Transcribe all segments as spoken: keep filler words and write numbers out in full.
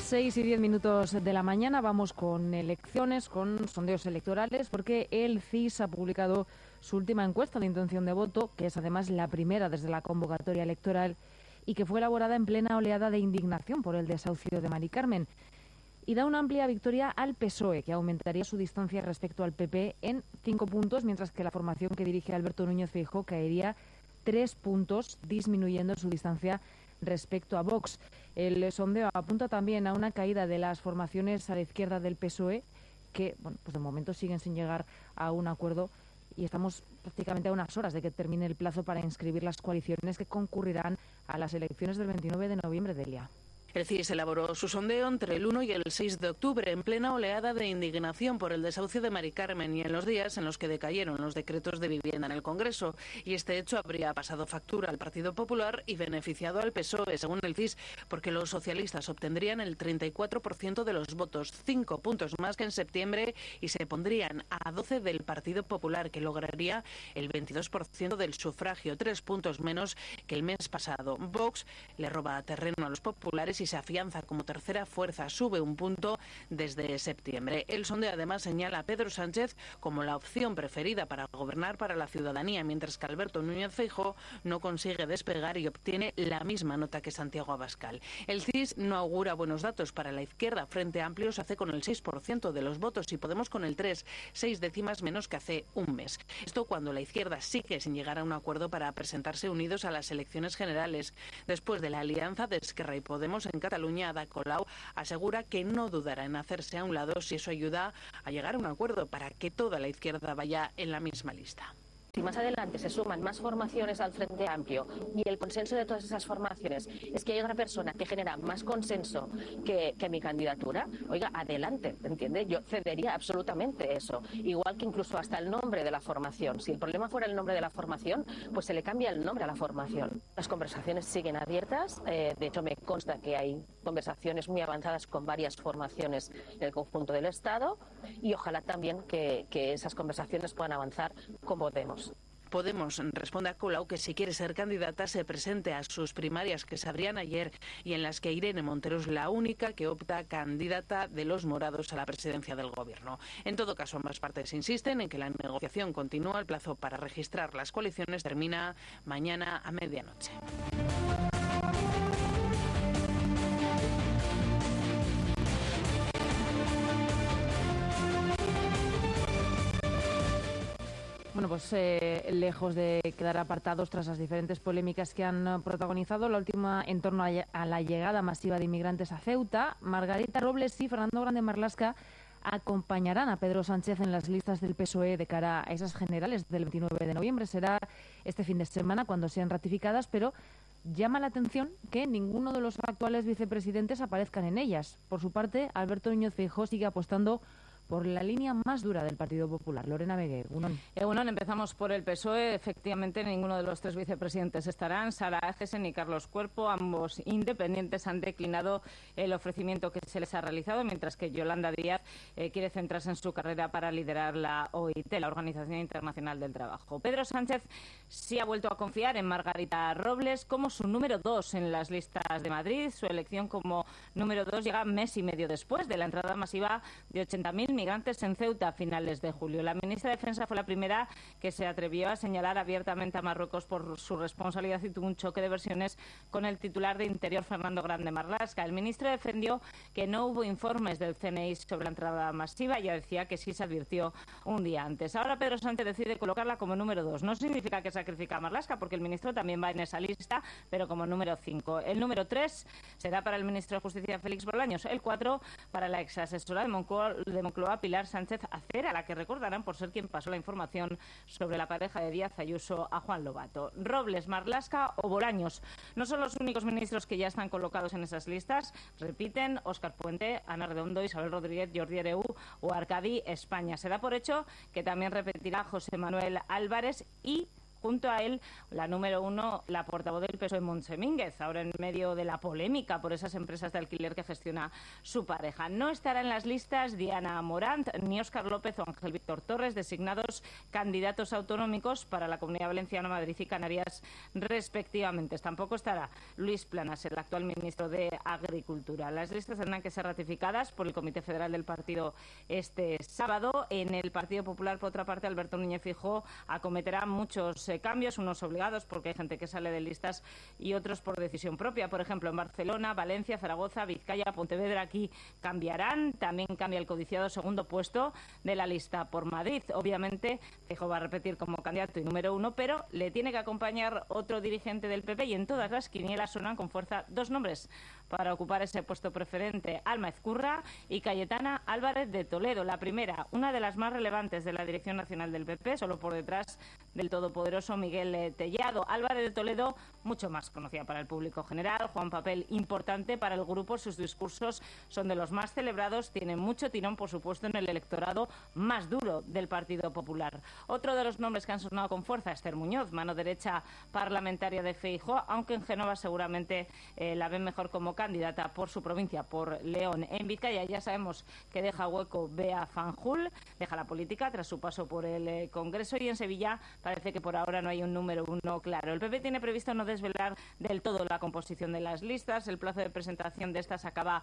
seis y diez minutos de la mañana vamos con elecciones, con sondeos electorales, porque el C I S ha publicado su última encuesta de intención de voto, que es además la primera desde la convocatoria electoral y que fue elaborada en plena oleada de indignación por el desahucio de Mari Carmen. Y da una amplia victoria al P S O E, que aumentaría su distancia respecto al P P en cinco puntos, mientras que la formación que dirige Alberto Núñez Feijóo caería tres puntos, disminuyendo su distancia respecto a Vox. El sondeo apunta también a una caída de las formaciones a la izquierda del P S O E, que bueno, pues de momento siguen sin llegar a un acuerdo y estamos prácticamente a unas horas de que termine el plazo para inscribir las coaliciones que concurrirán a las elecciones del veintinueve de noviembre, Delia. El C I S elaboró su sondeo entre el uno y el seis de octubre, en plena oleada de indignación por el desahucio de Mari Carmen y en los días en los que decayeron los decretos de vivienda en el Congreso. Y este hecho habría pasado factura al Partido Popular y beneficiado al P S O E, según el C I S, porque los socialistas obtendrían el treinta y cuatro por ciento de los votos, cinco puntos más que en septiembre, y se pondrían a doce del Partido Popular, que lograría el veintidós por ciento del sufragio, tres puntos menos que el mes pasado. Vox le roba terreno a los populares y se afianza como tercera fuerza, sube un punto desde septiembre. El sondeo además señala a Pedro Sánchez como la opción preferida para gobernar para la ciudadanía, mientras que Alberto Núñez Feijóo no consigue despegar y obtiene la misma nota que Santiago Abascal. El C I S no augura buenos datos para la izquierda. Frente Amplio se hace con el seis por ciento de los votos y Podemos con el tres, seis décimas menos que hace un mes. Esto cuando la izquierda sigue sin llegar a un acuerdo para presentarse unidos a las elecciones generales. Después de la alianza de Esquerra y Podemos en Cataluña, Ada Colau asegura que no dudará en hacerse a un lado si eso ayuda a llegar a un acuerdo para que toda la izquierda vaya en la misma lista. Si más adelante se suman más formaciones al Frente Amplio y el consenso de todas esas formaciones es que hay otra persona que genera más consenso que, que mi candidatura, oiga, adelante, ¿entiende? Yo cedería absolutamente eso. Igual que incluso hasta el nombre de la formación. Si el problema fuera el nombre de la formación, pues se le cambia el nombre a la formación. Las conversaciones siguen abiertas. Eh, de hecho, me consta que hay conversaciones muy avanzadas con varias formaciones en el conjunto del Estado y ojalá también que, que esas conversaciones puedan avanzar con Podemos. Podemos responde a Colau que si quiere ser candidata se presente a sus primarias que se abrían ayer y en las que Irene Montero es la única que opta candidata de los morados a la presidencia del Gobierno. En todo caso, ambas partes insisten en que la negociación continúa. El plazo para registrar las coaliciones termina mañana a medianoche. Bueno, pues eh, lejos de quedar apartados tras las diferentes polémicas que han protagonizado, la última en torno a, a la llegada masiva de inmigrantes a Ceuta, Margarita Robles y Fernando Grande Marlaska acompañarán a Pedro Sánchez en las listas del P S O E de cara a esas generales del veintinueve de noviembre. Será este fin de semana cuando sean ratificadas, pero llama la atención que ninguno de los actuales vicepresidentes aparezcan en ellas. Por su parte, Alberto Núñez Feijóo sigue apostando por la línea más dura del Partido Popular. Lorena Begué, Unón. Eh, bueno, empezamos por el P S O E. Efectivamente, ninguno de los tres vicepresidentes estarán. Sara Agesen y Carlos Cuerpo, ambos independientes, han declinado el ofrecimiento que se les ha realizado, mientras que Yolanda Díaz eh, quiere centrarse en su carrera para liderar la O I T, la Organización Internacional del Trabajo. Pedro Sánchez sí ha vuelto a confiar en Margarita Robles como su número dos en las listas de Madrid. Su elección como número dos llega mes y medio después de la entrada masiva de ochenta mil migrantes en Ceuta a finales de julio. La ministra de Defensa fue la primera que se atrevió a señalar abiertamente a Marruecos por su responsabilidad y tuvo un choque de versiones con el titular de Interior, Fernando Grande Marlaska. El ministro defendió que no hubo informes del C N I sobre la entrada masiva y ya decía que sí se advirtió un día antes. Ahora Pedro Sánchez decide colocarla como número dos. No significa que sacrifica a Marlaska, porque el ministro también va en esa lista, pero como número cinco. El número tres será para el ministro de Justicia, Félix Bolaños. El cuatro para la exasesora de Moncloa, de Moncloa a Pilar Sánchez Acera, a la que recordarán por ser quien pasó la información sobre la pareja de Díaz Ayuso a Juan Lobato. Robles, Marlaska o Bolaños no son los únicos ministros que ya están colocados en esas listas. Repiten Óscar Puente, Ana Redondo, Isabel Rodríguez, Jordi Hereu o Arcadi España. Se da por hecho que también repetirá José Manuel Álvarez y junto a él, la número uno, la portavoz del P S O E, Montse Mínguez, ahora en medio de la polémica por esas empresas de alquiler que gestiona su pareja. No estará en las listas Diana Morant ni Óscar López o Ángel Víctor Torres, designados candidatos autonómicos para la Comunidad Valenciana, Madrid y Canarias, respectivamente. Tampoco estará Luis Planas, el actual ministro de Agricultura. Las listas tendrán que ser ratificadas por el Comité Federal del Partido este sábado. En el Partido Popular, por otra parte, Alberto Núñez Feijóo acometerá muchos eh, cambios, unos obligados porque hay gente que sale de listas y otros por decisión propia. Por ejemplo, en Barcelona, Valencia, Zaragoza, Vizcaya, Pontevedra, aquí cambiarán. También cambia el codiciado segundo puesto de la lista por Madrid. Obviamente, Feijóo va a repetir como candidato y número uno, pero le tiene que acompañar otro dirigente del P P y en todas las quinielas suenan con fuerza dos nombres para ocupar ese puesto preferente: Alma Ezcurra y Cayetana Álvarez de Toledo. La primera, una de las más relevantes de la dirección nacional del P P, solo por detrás del todopoderoso Miguel Tellado. Álvarez de Toledo, mucho más conocida para el público general, juega un papel importante para el grupo. Sus discursos son de los más celebrados, tienen mucho tirón, por supuesto, en el electorado más duro del Partido Popular. Otro de los nombres que han sonado con fuerza, Esther Muñoz, mano derecha parlamentaria de Feijóo, aunque en Génova seguramente eh, la ven mejor como candidata por su provincia, por León. En Vizcaya ya sabemos que deja hueco Bea Fanjul, deja la política tras su paso por el eh, Congreso, y en Sevilla parece que por ahora no hay un número uno claro. El P P tiene previsto no desvelar del todo la composición de las listas. El plazo de presentación de estas acaba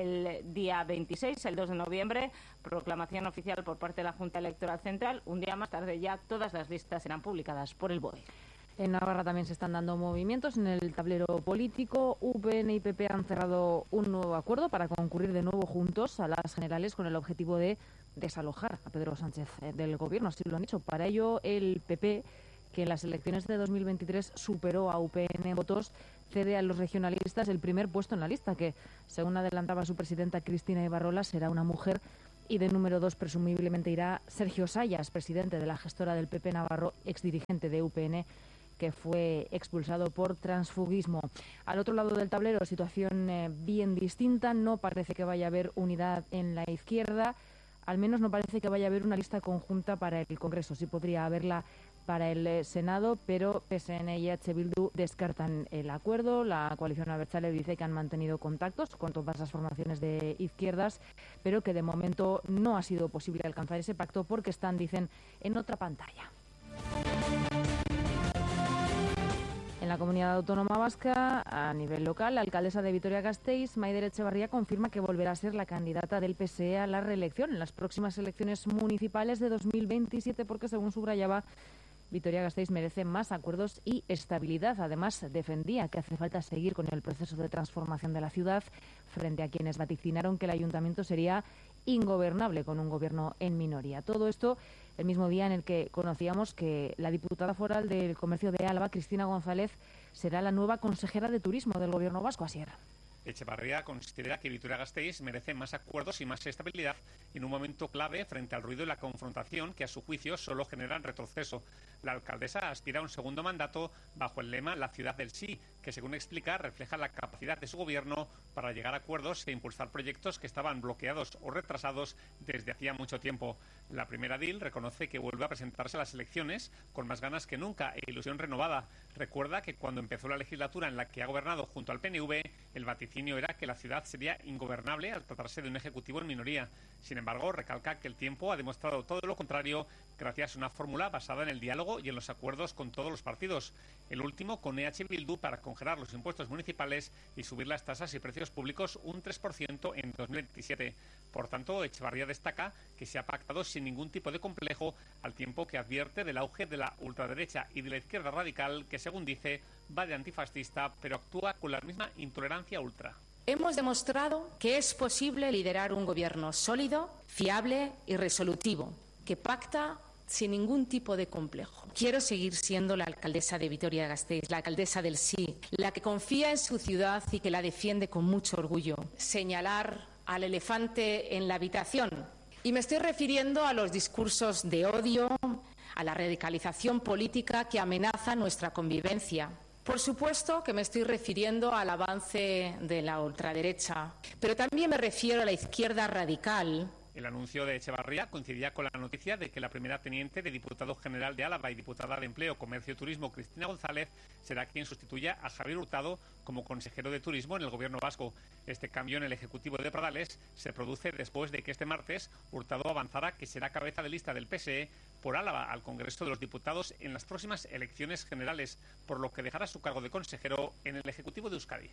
el día veintiséis, el dos de noviembre, proclamación oficial por parte de la Junta Electoral Central. Un día más tarde ya todas las listas serán publicadas por el B O E. En Navarra también se están dando movimientos en el tablero político. U P N y P P han cerrado un nuevo acuerdo para concurrir de nuevo juntos a las generales con el objetivo de desalojar a Pedro Sánchez del Gobierno. Así lo han dicho. Para ello, el P P, que en las elecciones de dos mil veintitrés superó a U P N en votos, cede a los regionalistas el primer puesto en la lista, que, según adelantaba su presidenta Cristina Ibarrola, será una mujer. Y de número dos, presumiblemente, irá Sergio Sayas, presidente de la gestora del P P Navarro, exdirigente de U P N, que fue expulsado por transfugismo. Al otro lado del tablero, situación eh, bien distinta. No parece que vaya a haber unidad en la izquierda. Al menos no parece que vaya a haber una lista conjunta para el Congreso. Sí podría haberla para el eh, Senado, pero P S N y H. Bildu descartan el acuerdo. La coalición Abertzale dice que han mantenido contactos con todas las formaciones de izquierdas, pero que de momento no ha sido posible alcanzar ese pacto porque están, dicen, en otra pantalla. En la Comunidad Autónoma Vasca, a nivel local, la alcaldesa de Vitoria-Gasteiz, Maider Etxebarria, confirma que volverá a ser la candidata del P S E a la reelección en las próximas elecciones municipales de dos mil veintisiete, porque, según subrayaba, Vitoria-Gasteiz merece más acuerdos y estabilidad. Además, defendía que hace falta seguir con el proceso de transformación de la ciudad frente a quienes vaticinaron que el ayuntamiento sería ingobernable con un gobierno en minoría. Todo esto el mismo día en el que conocíamos que la diputada foral del Comercio de Álava, Cristina González, será la nueva consejera de Turismo del Gobierno vasco. Asier. Etxebarria considera que Vitoria-Gasteiz merece más acuerdos y más estabilidad en un momento clave frente al ruido y la confrontación que, a su juicio, solo generan retroceso. La alcaldesa aspira a un segundo mandato bajo el lema «La ciudad del sí», que, según explica, refleja la capacidad de su gobierno para llegar a acuerdos e impulsar proyectos que estaban bloqueados o retrasados desde hacía mucho tiempo. La primera edil reconoce que vuelve a presentarse a las elecciones con más ganas que nunca e ilusión renovada. Recuerda que cuando empezó la legislatura en la que ha gobernado junto al P N V, el vaticinio era que la ciudad sería ingobernable al tratarse de un ejecutivo en minoría. Sin embargo, recalca que el tiempo ha demostrado todo lo contrario gracias a una fórmula basada en el diálogo y en los acuerdos con todos los partidos. El último con E H Bildu para congelar los impuestos municipales y subir las tasas y precios públicos un tres por ciento en dos mil veintisiete. Por tanto, Etxebarria destaca que se ha pactado sin ningún tipo de complejo, al tiempo que advierte del auge de la ultraderecha y de la izquierda radical, que, según dice, va de antifascista, pero actúa con la misma intolerancia ultra. Hemos demostrado que es posible liderar un gobierno sólido, fiable y resolutivo, que pacta sin ningún tipo de complejo. Quiero seguir siendo la alcaldesa de Vitoria-Gasteiz, la alcaldesa del sí, la que confía en su ciudad y que la defiende con mucho orgullo. Señalar al elefante en la habitación. Y me estoy refiriendo a los discursos de odio, a la radicalización política que amenaza nuestra convivencia. Por supuesto que me estoy refiriendo al avance de la ultraderecha, pero también me refiero a la izquierda radical El anuncio de Echevarría coincidía con la noticia de que la primera teniente de diputado general de Álava y diputada de Empleo, Comercio y Turismo, Cristina González, será quien sustituya a Javier Hurtado como consejero de Turismo en el Gobierno vasco. Este cambio en el Ejecutivo de Pradales se produce después de que este martes Hurtado avanzara que será cabeza de lista del P S E por Álava al Congreso de los Diputados en las próximas elecciones generales, por lo que dejará su cargo de consejero en el Ejecutivo de Euskadi.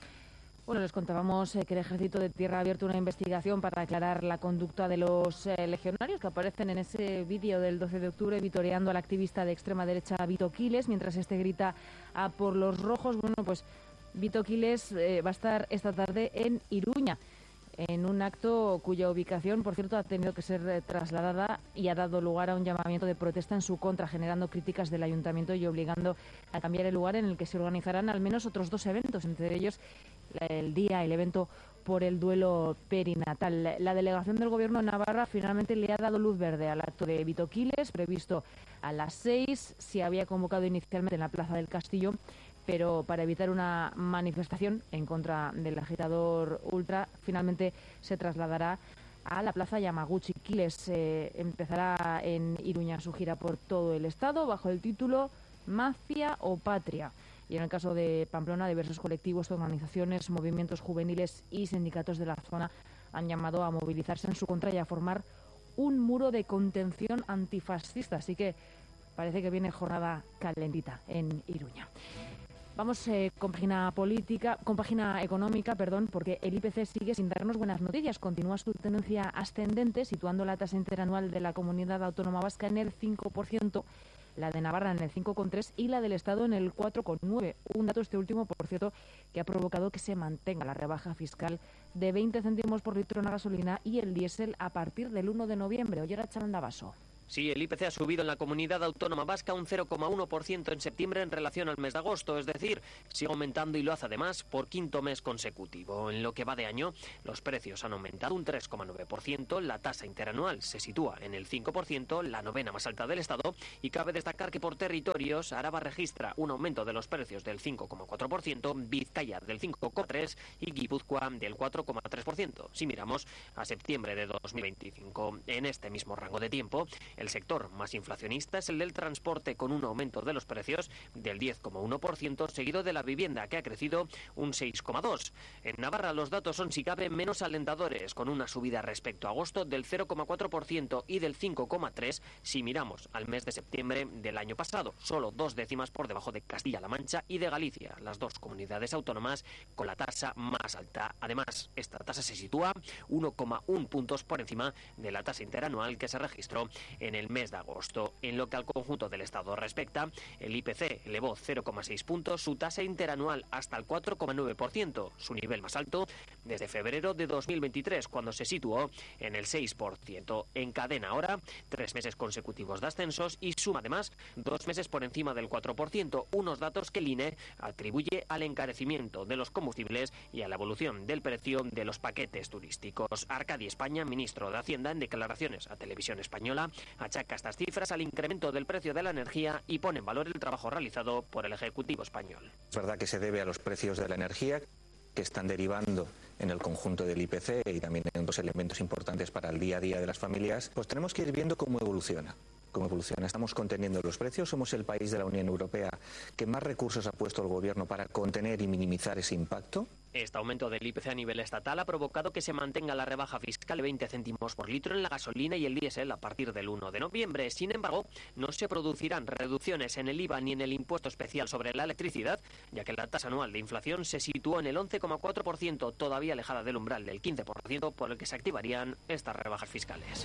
Bueno, les contábamos eh, que el Ejército de Tierra ha abierto una investigación para aclarar la conducta de los eh, legionarios que aparecen en ese vídeo del doce de octubre vitoreando al activista de extrema derecha Vito Quiles mientras este grita a por los rojos. Bueno, pues Vito Quiles eh, va a estar esta tarde en Iruña, en un acto cuya ubicación, por cierto, ha tenido que ser eh, trasladada y ha dado lugar a un llamamiento de protesta en su contra, generando críticas del ayuntamiento y obligando a cambiar el lugar en el que se organizarán al menos otros dos eventos, entre ellos el día, el evento por el duelo perinatal. La delegación del Gobierno de Navarra finalmente le ha dado luz verde al acto de Vito Quiles, previsto a las seis. Se había convocado inicialmente en la Plaza del Castillo, pero para evitar una manifestación en contra del agitador ultra, finalmente se trasladará a la Plaza Yamaguchi. Quiles eh, empezará en Iruña su gira por todo el Estado bajo el título Mafia o Patria. Y en el caso de Pamplona, diversos colectivos, organizaciones, movimientos juveniles y sindicatos de la zona han llamado a movilizarse en su contra y a formar un muro de contención antifascista. Así que parece que viene jornada calentita en Iruña. Vamos eh, con página política, con página económica, perdón, porque el I P C sigue sin darnos buenas noticias. Continúa su tendencia ascendente, situando la tasa interanual de la Comunidad Autónoma Vasca en el cinco por ciento, la de Navarra en el cinco coma tres por ciento y la del Estado en el cuatro coma nueve por ciento. Un dato, este último, por cierto, que ha provocado que se mantenga la rebaja fiscal de veinte céntimos por litro en la gasolina y el diésel a partir del uno de noviembre. Oye, Charanda Baso. Sí, el I P C ha subido en la Comunidad Autónoma Vasca un cero coma uno por ciento en septiembre en relación al mes de agosto, es decir, sigue aumentando y lo hace además por quinto mes consecutivo. En lo que va de año, los precios han aumentado un tres coma nueve por ciento, la tasa interanual se sitúa en el cinco por ciento, la novena más alta del Estado, y cabe destacar que por territorios, Araba registra un aumento de los precios del cinco coma cuatro por ciento, Vizcaya del cinco coma tres por ciento y Guipúzcoa del cuatro coma tres por ciento. Si miramos a septiembre de dos mil veinticinco, en este mismo rango de tiempo, el sector más inflacionista es el del transporte, con un aumento de los precios del diez coma uno por ciento, seguido de la vivienda, que ha crecido un seis coma dos por ciento. En Navarra los datos son, si cabe, menos alentadores, con una subida respecto a agosto del cero coma cuatro por ciento y del cinco coma tres por ciento si miramos al mes de septiembre del año pasado, solo dos décimas por debajo de Castilla-La Mancha y de Galicia, las dos comunidades autónomas con la tasa más alta. Además, esta tasa se sitúa uno coma uno puntos por encima de la tasa interanual que se registró en el mes de agosto. En lo que al conjunto del Estado respecta, el I P C elevó cero coma seis puntos su tasa interanual hasta el cuatro coma nueve por ciento, su nivel más alto desde febrero de dos mil veintitrés, cuando se situó en el seis por ciento. Encadena ahora tres meses consecutivos de ascensos y suma además dos meses por encima del cuatro por ciento, unos datos que el I N E atribuye al encarecimiento de los combustibles y a la evolución del precio de los paquetes turísticos. Arcadi España, ministro de Hacienda, en declaraciones a Televisión Española, achaca estas cifras al incremento del precio de la energía y pone en valor el trabajo realizado por el Ejecutivo español. Es verdad que se debe a los precios de la energía, que están derivando en el conjunto del I P C y también en dos elementos importantes para el día a día de las familias. Pues tenemos que ir viendo cómo evoluciona. Cómo evoluciona. Estamos conteniendo los precios, somos el país de la Unión Europea que más recursos ha puesto el Gobierno para contener y minimizar ese impacto. Este aumento del I P C a nivel estatal ha provocado que se mantenga la rebaja fiscal de veinte céntimos por litro en la gasolina y el diésel a partir del uno de noviembre. Sin embargo, no se producirán reducciones en el I V A ni en el impuesto especial sobre la electricidad, ya que la tasa anual de inflación se situó en el once coma cuatro por ciento, todavía alejada del umbral del quince por ciento por el que se activarían estas rebajas fiscales.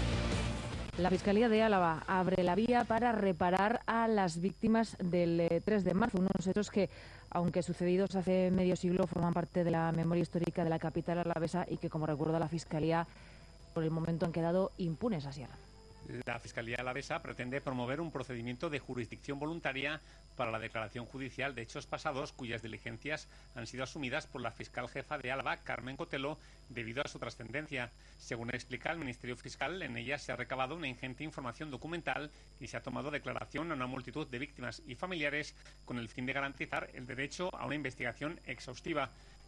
La Fiscalía de Álava abre la vía para reparar a las víctimas del eh, tres de marzo, unos hechos que, aunque sucedidos hace medio siglo, forman parte de la memoria histórica de la capital alavesa y que, como recuerda la Fiscalía, por el momento han quedado impunes a Sierra. La Fiscalía alavesa pretende promover un procedimiento de jurisdicción voluntaria para la declaración judicial de hechos pasados cuyas diligencias han sido asumidas por la fiscal jefa de Álava, Carmen Cotelo, debido a su trascendencia. Según explica el Ministerio Fiscal, en ella se ha recabado una ingente información documental y se ha tomado declaración a una multitud de víctimas y familiares con el fin de garantizar el derecho a una investigación exhaustiva.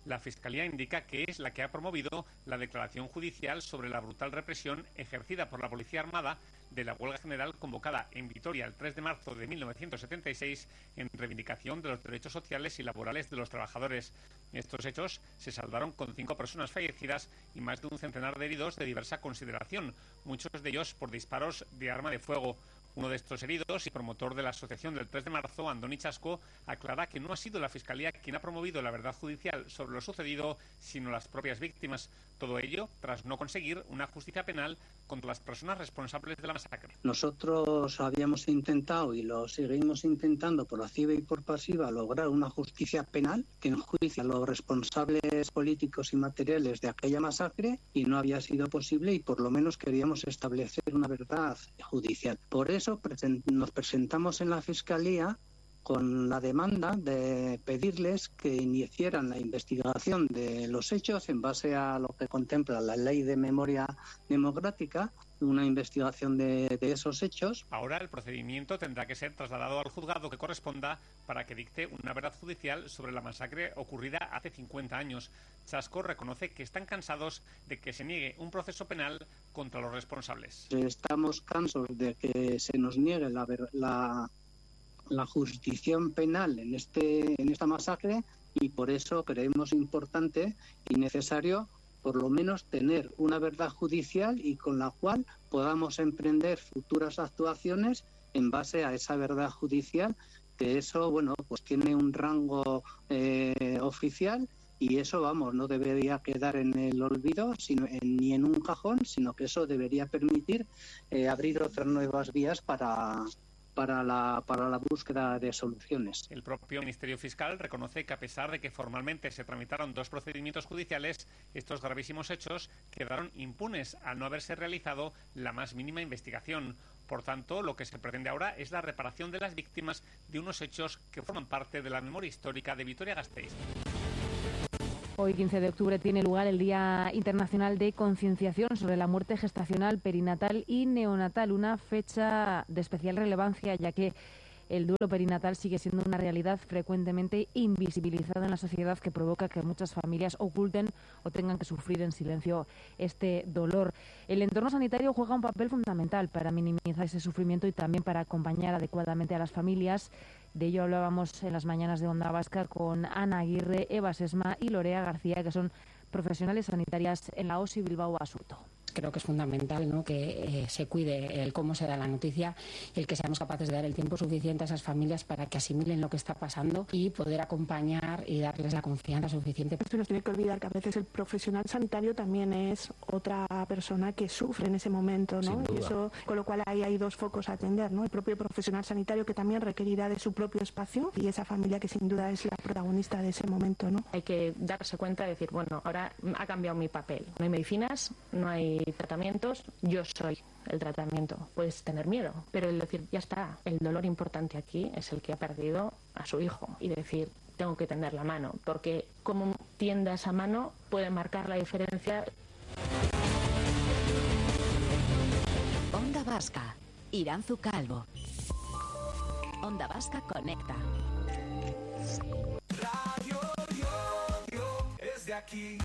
La Fiscalía indica que es la que ha promovido la declaración judicial sobre la brutal represión ejercida por la Policía Armada de la huelga general convocada en Vitoria el tres de marzo de mil novecientos setenta y seis en reivindicación de los derechos sociales y laborales de los trabajadores. Estos hechos se saldaron con cinco personas fallecidas y más de un centenar de heridos de diversa consideración, muchos de ellos por disparos de arma de fuego. Uno de estos heridos y promotor de la asociación del tres de marzo, Andoni Chasco, aclara que no ha sido la Fiscalía quien ha promovido la verdad judicial sobre lo sucedido, sino las propias víctimas. Todo ello tras no conseguir una justicia penal contra las personas responsables de la masacre. Nosotros habíamos intentado y lo seguimos intentando por activa y por pasiva lograr una justicia penal que enjuicie a los responsables políticos y materiales de aquella masacre y no había sido posible y por lo menos queríamos establecer una verdad judicial. Por eso nos presentamos en la Fiscalía con la demanda de pedirles que iniciaran la investigación de los hechos en base a lo que contempla la Ley de Memoria Democrática, una investigación de, de esos hechos. Ahora el procedimiento tendrá que ser trasladado al juzgado que corresponda para que dicte una verdad judicial sobre la masacre ocurrida hace cincuenta años. Chasco reconoce que están cansados de que se niegue un proceso penal contra los responsables. Estamos cansados de que se nos niegue la, la, la jurisdicción penal en, este, en esta masacre y por eso creemos importante y necesario por lo menos tener una verdad judicial y con la cual podamos emprender futuras actuaciones en base a esa verdad judicial, que eso, bueno, pues tiene un rango eh, oficial y eso, vamos, no debería quedar en el olvido sino en, ni en un cajón, sino que eso debería permitir eh, abrir otras nuevas vías para... Para la, para la búsqueda de soluciones. El propio Ministerio Fiscal reconoce que a pesar de que formalmente se tramitaron dos procedimientos judiciales, estos gravísimos hechos quedaron impunes al no haberse realizado la más mínima investigación. Por tanto, lo que se pretende ahora es la reparación de las víctimas de unos hechos que forman parte de la memoria histórica de Vitoria-Gasteiz. Hoy, quince de octubre, tiene lugar el Día Internacional de Concienciación sobre la Muerte Gestacional, Perinatal y Neonatal, una fecha de especial relevancia, ya que el duelo perinatal sigue siendo una realidad frecuentemente invisibilizada en la sociedad que provoca que muchas familias oculten o tengan que sufrir en silencio este dolor. El entorno sanitario juega un papel fundamental para minimizar ese sufrimiento y también para acompañar adecuadamente a las familias. De ello hablábamos en las mañanas de Onda Vasca con Ana Aguirre, Eva Sesma y Lorea García, que son profesionales sanitarias en la O S I Bilbao Asunto. Creo que es fundamental, ¿no?, que eh, se cuide el cómo se da la noticia y el que seamos capaces de dar el tiempo suficiente a esas familias para que asimilen lo que está pasando y poder acompañar y darles la confianza suficiente. Esto nos tiene que olvidar que a veces el profesional sanitario también es otra persona que sufre en ese momento, ¿no? Y eso, con lo cual ahí hay dos focos a atender, ¿no? El propio profesional sanitario que también requerirá de su propio espacio y esa familia que sin duda es la protagonista de ese momento, ¿no? Hay que darse cuenta de decir, bueno, ahora ha cambiado mi papel. No hay medicinas, no hay tratamientos, yo soy el tratamiento. Puedes tener miedo, pero el decir, ya está, el dolor importante aquí es el que ha perdido a su hijo y decir, tengo que tender la mano, porque cómo tienda esa mano puede marcar la diferencia. Onda Vasca, Iranzu Calvo. Onda Vasca conecta. Radio Yo, Yo, es de aquí.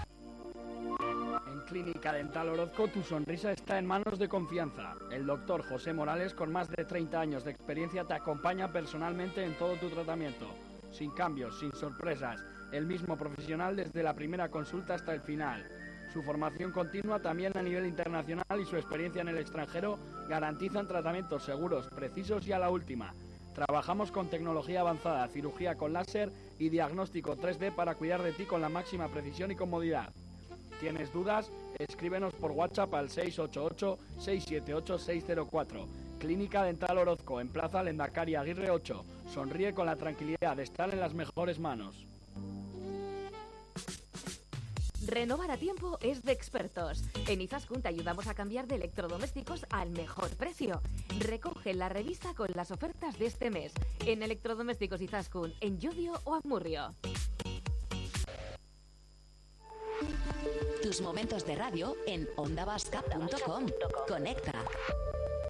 En Clínica Dental Orozco tu sonrisa está en manos de confianza. El doctor José Morales, con más de treinta años de experiencia, te acompaña personalmente en todo tu tratamiento. Sin cambios, sin sorpresas. El mismo profesional desde la primera consulta hasta el final. Su formación continua también a nivel internacional y su experiencia en el extranjero garantizan tratamientos seguros, precisos y a la última. Trabajamos con tecnología avanzada, cirugía con láser y diagnóstico tres D para cuidar de ti con la máxima precisión y comodidad. ¿Tienes dudas? Escríbenos por WhatsApp al seis ocho ocho, seis siete ocho, seis cero cuatro. Clínica Dental Orozco, en Plaza Lendakari Aguirre ocho. Sonríe con la tranquilidad de estar en las mejores manos. Renovar a tiempo es de expertos. En Izaskun te ayudamos a cambiar de electrodomésticos al mejor precio. Recoge la revista con las ofertas de este mes en Electrodomésticos Izaskun, en Llodio o Amurrio. Tus momentos de radio en onda vasca punto com. Conecta.